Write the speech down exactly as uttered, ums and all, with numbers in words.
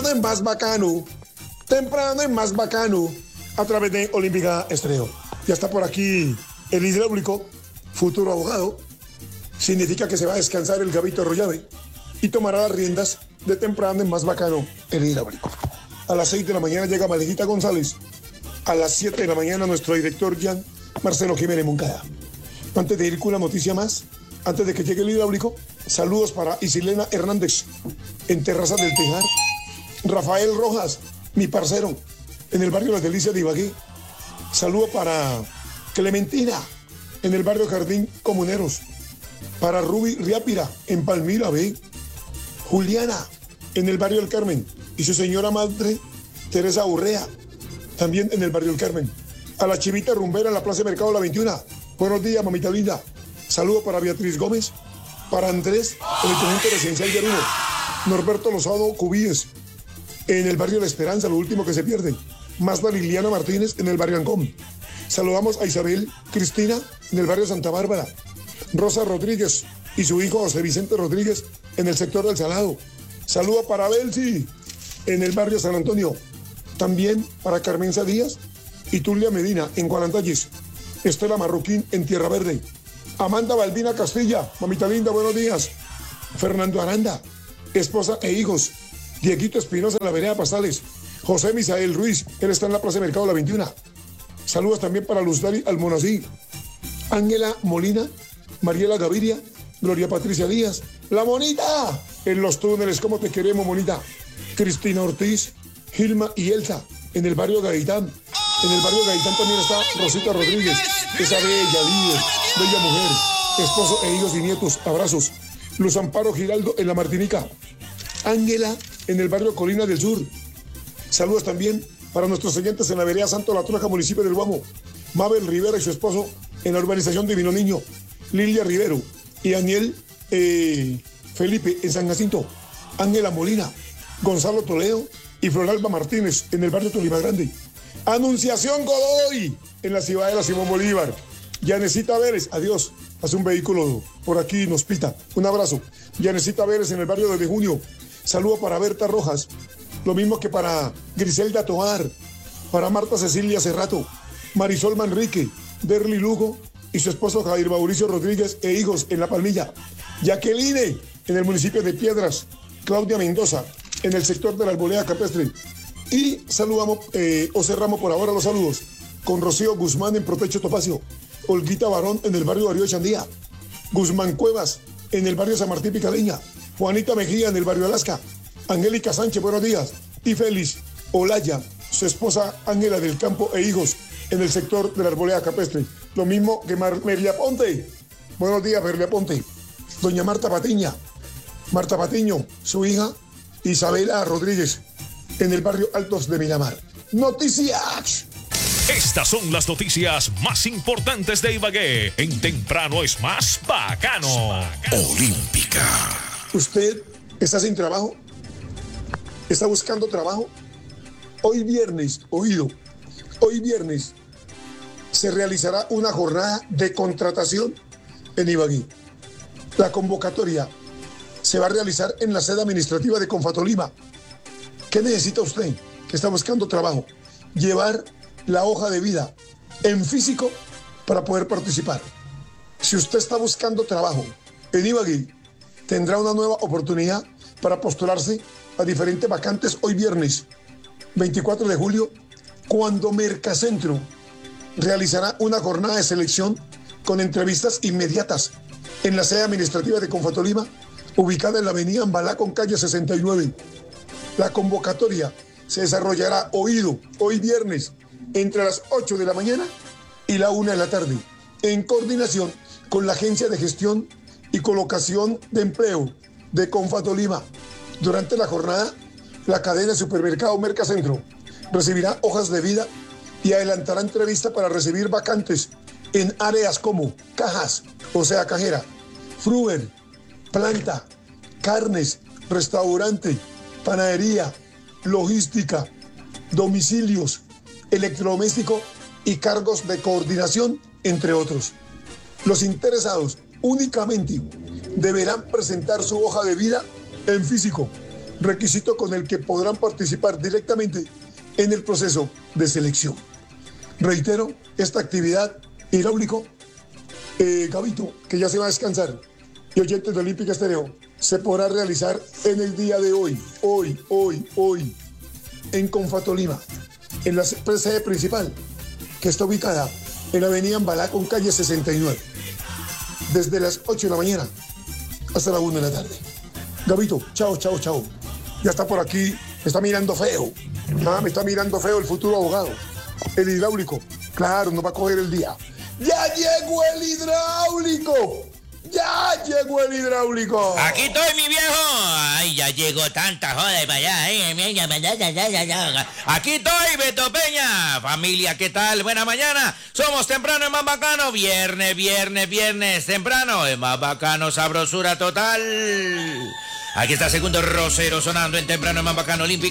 Temprano es más bacano. Temprano es más bacano. A través de Olímpica Estéreo. Ya está por aquí el hidráulico, futuro abogado. Significa que se va a descansar el Gabito Rollave y tomará las riendas de Temprano es más bacano, el hidráulico. A las seis de la mañana llega Malejita González. A las siete de la mañana nuestro director Jan Marcelo Jiménez Moncada. Antes de ir con una noticia más, antes de que llegue el hidráulico, saludos para Isilena Hernández en Terrazas del Tejar. Rafael Rojas, mi parcero, en el barrio Las Delicias de Ibagué. Saludo para Clementina, en el barrio Jardín Comuneros. Para Ruby Riápira, en Palmira, B. Juliana, en el barrio del Carmen. Y su señora madre, Teresa Urrea, también en el barrio del Carmen. A la Chivita Rumbera, en la Plaza de Mercado La veintiuna. Buenos días, mamita linda. Saludo para Beatriz Gómez, para Andrés, en el conjunto residencial de Aruno. Norberto Lozado Cubíes, en el barrio La Esperanza, lo último que se pierde. Mazda Liliana Martínez, en el barrio Ancón. Saludamos a Isabel Cristina, en el barrio Santa Bárbara. Rosa Rodríguez y su hijo José Vicente Rodríguez, en el sector del Salado. Saludo para Belsi, en el barrio San Antonio. También para Carmenza Díaz y Tulia Medina, en Gualantalles. Estela Marroquín, en Tierra Verde. Amanda Balbina Castilla, mamita linda, buenos días. Fernando Aranda, esposa e hijos. Dieguito Espinosa, en la vereda Pastales. José Misael Ruiz, él está en la Plaza de Mercado La veintiuna. Saludos también para Luz Dari Almonací, Ángela Molina, Mariela Gaviria, Gloria Patricia Díaz, La Monita, en los túneles, ¿cómo te queremos, Monita? Cristina Ortiz, Gilma y Elsa, en el barrio Gaitán. En el barrio Gaitán también está Rosita Rodríguez, esa bella líder, bella mujer, esposo e hijos y nietos, abrazos. Luz Amparo Giraldo, en la Martinica. Ángela, en el barrio Colina del Sur. Saludos también para nuestros oyentes en la vereda Santo La Troja, municipio del Guamo. Mabel Rivera y su esposo en la urbanización Divino Niño. Lilia Rivero y Daniel eh, Felipe en San Jacinto. Ángela Molina, Gonzalo Toledo y Floralba Martínez en el barrio Tolima Grande. Anunciación Godoy en la Ciudadela Simón Bolívar. Yanecita Vélez, adiós. Hace un vehículo por aquí nos pita. Un abrazo. Yanecita Vélez en el barrio de Junio. Saludo para Berta Rojas. Lo mismo que para Griselda Toar, para Marta Cecilia Cerrato, Marisol Manrique, Derly Lugo y su esposo Jair Mauricio Rodríguez e hijos en La Palmilla. Jacqueline en el municipio de Piedras. Claudia Mendoza en el sector de la Arboleda Campestre. Y saludamos eh, o cerramos por ahora los saludos con Rocío Guzmán en Protecho Topacio, Olguita Barón en el barrio Darío Chandía, Guzmán Cuevas en el barrio San Martín Picaleña, Juanita Mejía en el barrio Alaska, Angélica Sánchez, buenos días, y Félix Olaya, su esposa Ángela del Campo e hijos en el sector de la Arboleda Campestre. Lo mismo que Mar Merlia Ponte. Buenos días, Merlia Ponte. Doña Marta Patiña, Marta Patiño, su hija Isabela Rodríguez en el barrio Altos de Miramar. Noticias. Estas son las noticias más importantes de Ibagué. En Temprano es más bacano. Olímpica. ¿Usted está sin trabajo? ¿Está buscando trabajo? Hoy viernes, oído, hoy viernes se realizará una jornada de contratación en Ibagué. La convocatoria se va a realizar en la sede administrativa de Confatolima. ¿Qué necesita usted que está buscando trabajo? Llevar la hoja de vida en físico para poder participar. Si usted está buscando trabajo en Ibagué, tendrá una nueva oportunidad para postularse a diferentes vacantes hoy viernes veinticuatro de julio, cuando Mercacentro realizará una jornada de selección con entrevistas inmediatas en la sede administrativa de Confatolima, ubicada en la avenida Ambalá con calle sesenta y nueve. La convocatoria se desarrollará, oído, hoy viernes entre las ocho de la mañana y la una de la tarde, en coordinación con la Agencia de Gestión y Colocación de Empleo de Confatolima. Durante la jornada, la cadena de supermercado Mercacentro recibirá hojas de vida y adelantará entrevista para recibir vacantes en áreas como cajas, o sea, cajera, fruver, planta, carnes, restaurante, panadería, logística, domicilios, electrodoméstico y cargos de coordinación, entre otros. Los interesados únicamente deberán presentar su hoja de vida en físico, requisito con el que podrán participar directamente en el proceso de selección. Reitero, esta actividad hidráulico, eh, Gabito, que ya se va a descansar, y oyentes de Olímpica Estéreo, se podrá realizar en el día de hoy, hoy, hoy, hoy, en Confatolima, en la sede principal, que está ubicada en la avenida Ambalá con calle sesenta y nueve, desde las ocho de la mañana hasta la una de la tarde. Gabito, chao, chao, chao. Ya está por aquí, me está mirando feo. Ah, me está mirando feo el futuro abogado. El hidráulico, claro, nos va a coger el día. ¡Ya llegó el hidráulico! ¡Ya llegó el hidráulico! Aquí estoy, mi viejo. Ay, ya llegó tanta joda para allá. ¿eh? Aquí estoy, Beto Peña. Familia, ¿qué tal? Buena mañana. Somos temprano, es más bacano. Viernes, viernes, viernes. Temprano, es más bacano. Sabrosura total. Aquí está segundo Rosero sonando en temprano, es más bacano. Olímpica.